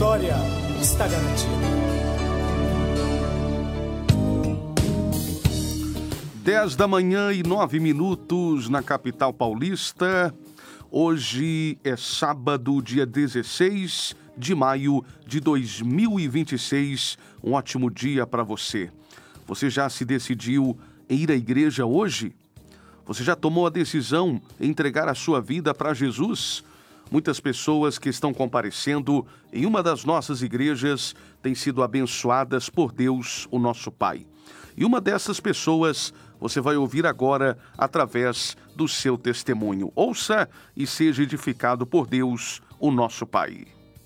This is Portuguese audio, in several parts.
vitória está garantida. 10h09 na capital paulista. Hoje é sábado, dia 16 de maio de 2026. Um ótimo dia para você. Você já se decidiu em ir à igreja hoje? Você já tomou a decisão em entregar a sua vida para Jesus? Muitas pessoas que estão comparecendo em uma das nossas igrejas têm sido abençoadas por Deus, o nosso Pai. E uma dessas pessoas você vai ouvir agora através do seu testemunho. Ouça e seja edificado por Deus, o nosso Pai.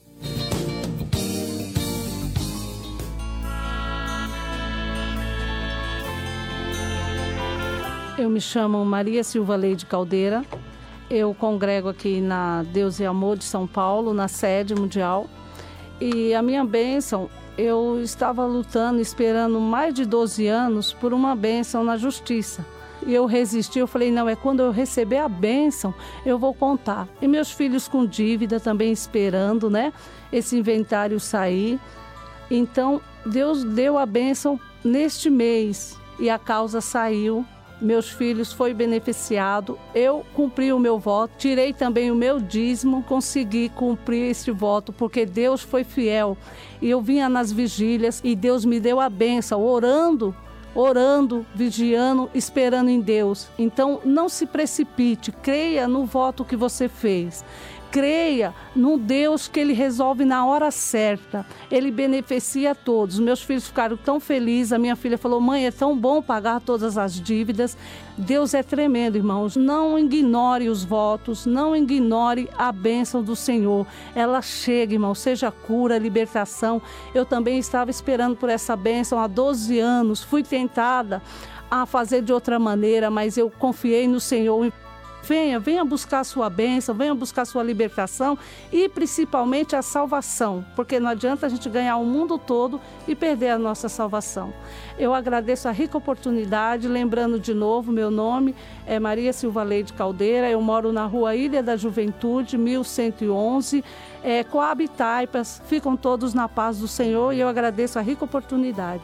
Eu me chamo Maria Silva Leide Caldeira. Eu congrego aqui na Deus e Amor de São Paulo, na sede mundial. E a minha bênção, eu estava lutando, esperando mais de 12 anos por uma bênção na justiça. E eu resisti, eu falei, não, é quando eu receber a bênção, eu vou contar. E meus filhos com dívida também esperando, né, esse inventário sair. Então, Deus deu a bênção neste mês e a causa saiu. Meus filhos foi beneficiado, eu cumpri o meu voto, tirei também o meu dízimo, consegui cumprir esse voto, porque Deus foi fiel. E eu vinha nas vigílias e Deus me deu a bênção, orando, vigiando, esperando em Deus. Então não se precipite, creia no voto que você fez. Creia no Deus que Ele resolve na hora certa. Ele beneficia a todos. Meus filhos ficaram tão felizes. A minha filha falou, mãe, é tão bom pagar todas as dívidas. Deus é tremendo, irmãos. Não ignore os votos, não ignore a bênção do Senhor. Ela chega, irmão, seja cura, libertação. Eu também estava esperando por essa bênção há 12 anos. Fui tentada a fazer de outra maneira, mas eu confiei no Senhor. Venha buscar a sua bênção, venha buscar a sua libertação e principalmente a salvação, porque não adianta a gente ganhar o mundo todo e perder a nossa salvação. Eu agradeço a rica oportunidade, lembrando de novo, meu nome é Maria Silva Leide Caldeira, eu moro na rua Ilha da Juventude, 1111, Coab Taipas, ficam todos na paz do Senhor e eu agradeço a rica oportunidade.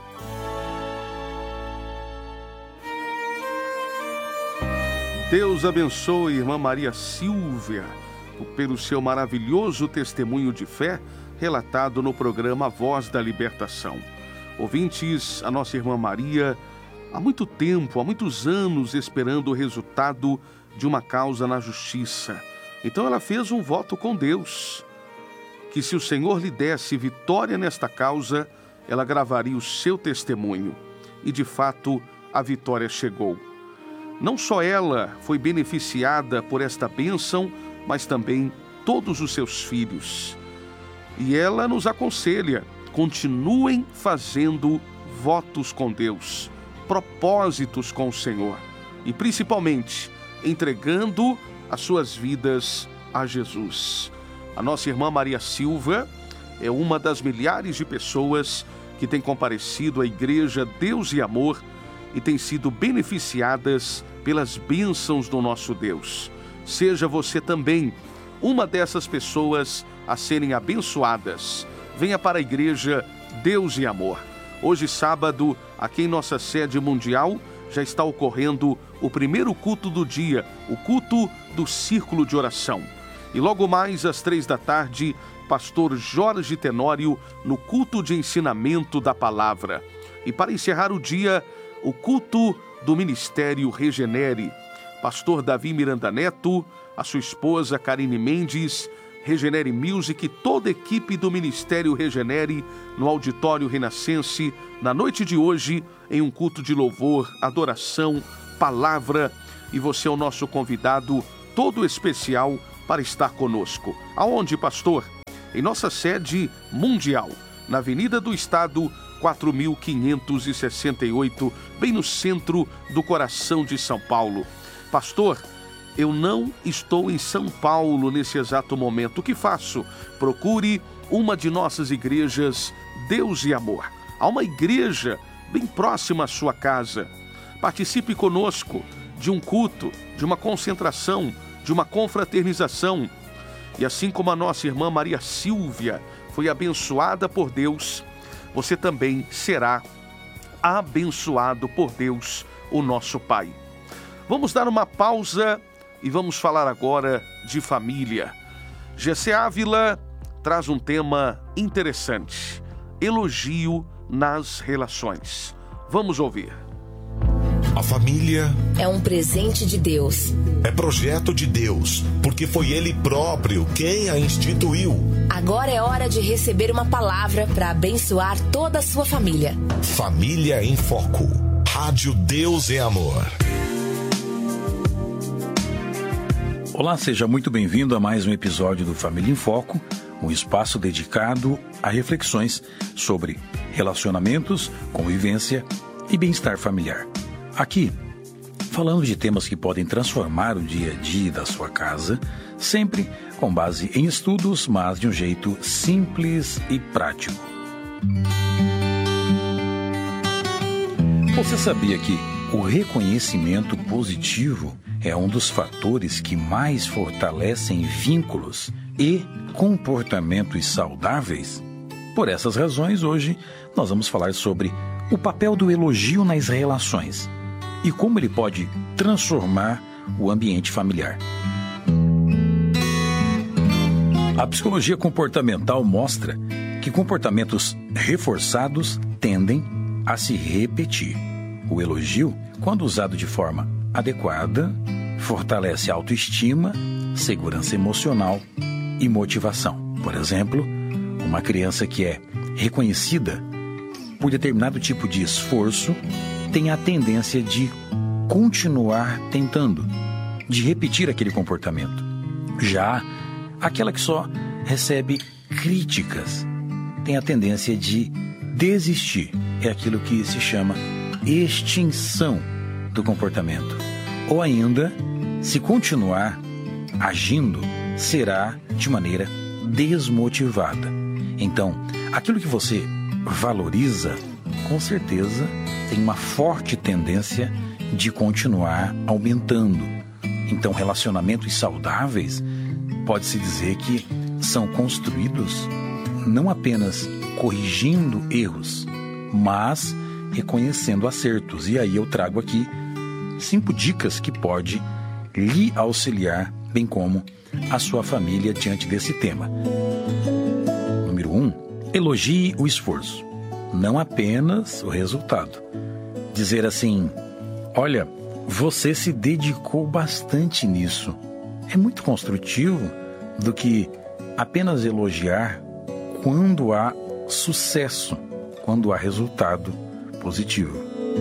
Deus abençoe, irmã Maria Silvia, pelo seu maravilhoso testemunho de fé relatado no programa Voz da Libertação. Ouvintes, a nossa irmã Maria, há muito tempo, há muitos anos, esperando o resultado de uma causa na justiça. Então ela fez um voto com Deus, que se o Senhor lhe desse vitória nesta causa, ela gravaria o seu testemunho. E de fato, a vitória chegou. Não só ela foi beneficiada por esta bênção, mas também todos os seus filhos. E ela nos aconselha, continuem fazendo votos com Deus, propósitos com o Senhor e principalmente entregando as suas vidas a Jesus. A nossa irmã Maria Silva é uma das milhares de pessoas que tem comparecido à Igreja Deus e Amor e tem sido beneficiadas pelas bênçãos do nosso Deus. Seja você também uma dessas pessoas a serem abençoadas. Venha para a Igreja Deus e Amor. Hoje, sábado, aqui em nossa sede mundial, já está ocorrendo o primeiro culto do dia, o culto do Círculo de Oração. E logo mais, às 15h, pastor Jorge Tenório, no culto de ensinamento da palavra. E para encerrar o dia, o culto do Ministério Regenere. Pastor Davi Miranda Neto, a sua esposa Karine Mendes, Regenere Music, toda a equipe do Ministério Regenere no Auditório Renascense, na noite de hoje, em um culto de louvor, adoração, palavra. E você é o nosso convidado todo especial para estar conosco. Aonde, pastor? Em nossa sede mundial, na Avenida do Estado, 4.568, bem no centro do coração de São Paulo. Pastor, eu não estou em São Paulo nesse exato momento. O que faço? Procure uma de nossas igrejas Deus e Amor. Há uma igreja bem próxima à sua casa. Participe conosco de um culto, de uma concentração, de uma confraternização. E assim como a nossa irmã Maria Silvia foi abençoada por Deus, você também será abençoado por Deus, o nosso Pai. Vamos dar uma pausa e vamos falar agora de família. Gessé Ávila traz um tema interessante: elogio nas relações. Vamos ouvir. A família é um presente de Deus. É projeto de Deus, porque foi Ele próprio quem a instituiu. Agora é hora de receber uma palavra para abençoar toda a sua família. Família em Foco. Rádio Deus é Amor. Olá, seja muito bem-vindo a mais um episódio do Família em Foco, um espaço dedicado a reflexões sobre relacionamentos, convivência e bem-estar familiar. Aqui, falamos de temas que podem transformar o dia a dia da sua casa, sempre com base em estudos, mas de um jeito simples e prático. Você sabia que o reconhecimento positivo é um dos fatores que mais fortalecem vínculos e comportamentos saudáveis? Por essas razões, hoje nós vamos falar sobre o papel do elogio nas relações e como ele pode transformar o ambiente familiar. A psicologia comportamental mostra que comportamentos reforçados tendem a se repetir. O elogio, quando usado de forma adequada, fortalece a autoestima, segurança emocional e motivação. Por exemplo, uma criança que é reconhecida por determinado tipo de esforço tem a tendência de continuar tentando, de repetir aquele comportamento. Já aquela que só recebe críticas tem a tendência de desistir. É aquilo que se chama extinção do comportamento. Ou ainda, se continuar agindo, será de maneira desmotivada. Então, aquilo que você valoriza, com certeza, tem uma forte tendência de continuar aumentando. Então, relacionamentos saudáveis, pode-se dizer que são construídos não apenas corrigindo erros, mas reconhecendo acertos. E aí eu trago aqui 5 dicas que pode lhe auxiliar, bem como a sua família, diante desse tema. Número 1, elogie o esforço, não apenas o resultado. Dizer assim: olha, você se dedicou bastante nisso. É muito construtivo do que apenas elogiar quando há sucesso, quando há resultado positivo.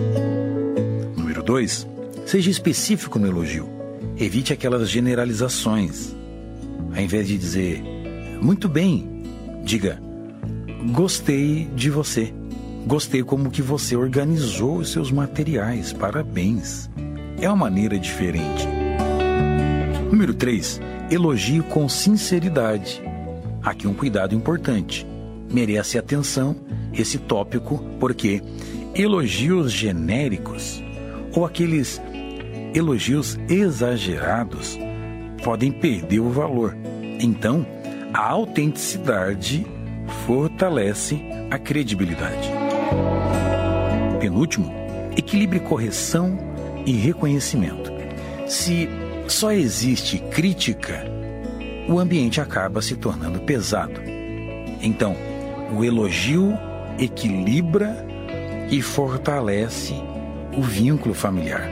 Número 2, seja específico no elogio. Evite aquelas generalizações. Ao invés de dizer muito bem, diga: gostei de você. Gostei como que você organizou os seus materiais. Parabéns. É uma maneira diferente. Número 3, elogie com sinceridade. Aqui um cuidado importante. Merece atenção esse tópico, porque elogios genéricos ou aqueles elogios exagerados podem perder o valor. Então, a autenticidade fortalece a credibilidade. Penúltimo, equilibre correção e reconhecimento. Se só existe crítica, o ambiente acaba se tornando pesado. Então, o elogio equilibra e fortalece o vínculo familiar.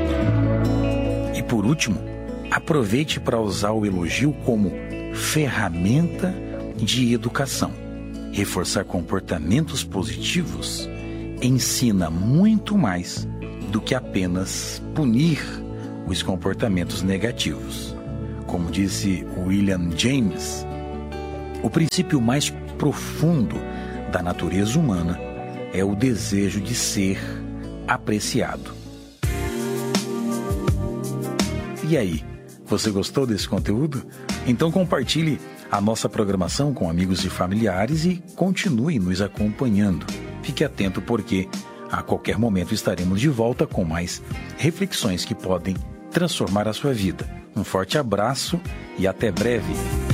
E por último, aproveite para usar o elogio como ferramenta de educação. Reforçar comportamentos positivos ensina muito mais do que apenas punir os comportamentos negativos. Como disse William James, o princípio mais profundo da natureza humana é o desejo de ser apreciado. E aí, você gostou desse conteúdo? Então compartilhe a nossa programação com amigos e familiares e continue nos acompanhando. Fique atento, porque a qualquer momento estaremos de volta com mais reflexões que podem transformar a sua vida. Um forte abraço e até breve.